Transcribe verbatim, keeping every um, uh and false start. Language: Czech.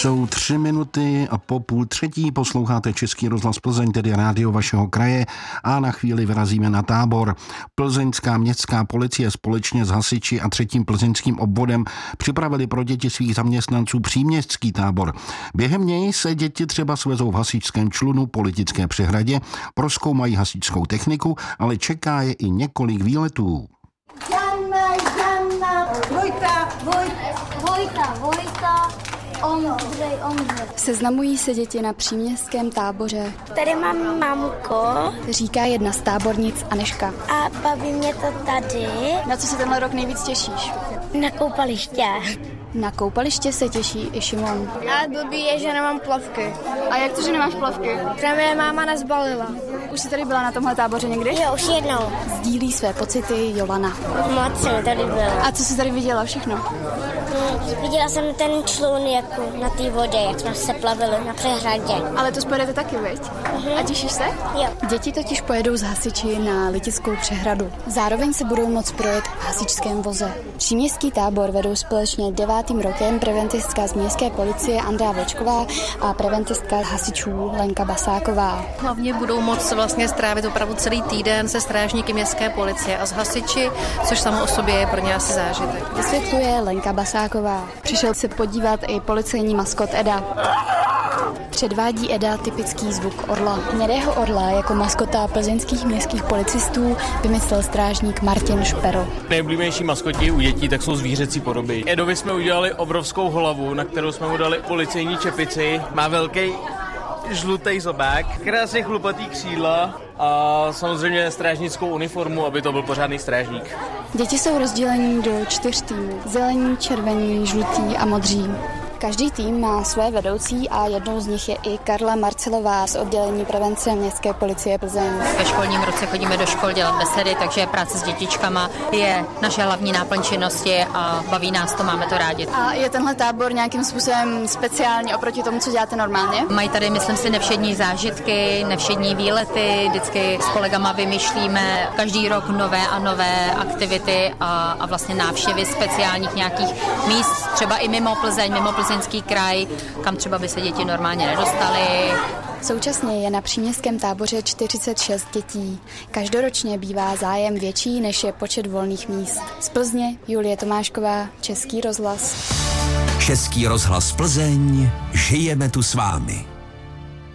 Jsou tři minuty a po půl třetí, posloucháte Český rozhlas Plzeň, tedy rádio vašeho kraje, a na chvíli vyrazíme na Tábor. Plzeňská městská policie společně s hasiči a třetím plzeňským obvodem připravili pro děti svých zaměstnanců příměstský tábor. Během něj se děti třeba svezou v hasičském člunu po Litické přehradě, prozkoumají hasičskou techniku, ale čeká je i několik výletů. Jana, Jana, Vojta, Vojta, Vojta, Vojta, Ondřej, Ondřej. Seznamují se děti na příměstském táboře. Tady mám mamko, Říká jedna z tábornic Anežka. a baví mě to tady Na co se tenhle rok nejvíc těšíš? na koupaliště. Na koupaliště se těší i Šimon. A blbý je, že nemám plavky. A jak to, že nemáš plavky? Právě je máma nezbalila. Už jsi tady byla na tomhle táboře někdy? Jo, už jednou. Sdílí své pocity Jolana. Moc se mi tady bylo. A co jsi tady viděla všechno? Hmm, viděla jsem ten člun jako na té vodě, jak jsme se plavili na přehradě. Ale to pojedete taky, viď? A těšíš se? Jo. Děti totiž pojedou s hasiči na Litickou přehradu. Zároveň se budou moct projet v hasičském voze. Příměstský tábor vedou společně devátým rokem preventistka z městské policie Andrea Vočková a preventistka hasičů Lenka Basáková. Hlavně budou moct vlastně strávit opravdu celý týden se strážníky městské policie a s hasiči, což samo o sobě je pro ně asi zážitek. Vysvětluje Lenka Basáková. Přišel se podívat i policejní maskot Eda. Předvádí Eda typický zvuk orla. Hnědého orla jako maskota plzeňských městských policistů vymyslel strážník Martin Špero. Nejoblíbenější maskoti u dětí tak jsou zvířecí podoby. Edovi jsme udělali obrovskou hlavu, na kterou jsme mu dali policejní čepici. Má velký žlutý zobák, krásně chlupatý křídla a samozřejmě strážnickou uniformu, aby to byl pořádný strážník. Děti jsou rozdělení do čtyř týmů. Zelení, červení, žlutí a modří. Každý tým má své vedoucí a jednou z nich je i Karla Marcelová z oddělení prevence městské policie Plzeň. Ve školním roce chodíme do škol dělat besedy, takže práce s dětičkama je naše hlavní náplň činnosti a baví nás to, máme to rádi. A je tenhle tábor nějakým způsobem speciální oproti tomu, co děláte normálně? Mají tady, myslím si, nevšední zážitky, nevšední výlety, vždycky s kolegama vymýšlíme každý rok nové a nové aktivity a, a vlastně návštěvy speciálních nějakých míst, třeba i mimo Plzeň, mimo Plzeňský kraj, kam třeba by se děti normálně nedostaly. Současně je na příměstském táboře čtyřicet šest dětí. Každoročně bývá zájem větší, než je počet volných míst. Z Plzně Julie Tomášková, Český rozhlas. Český rozhlas Plzeň, žijeme tu s vámi.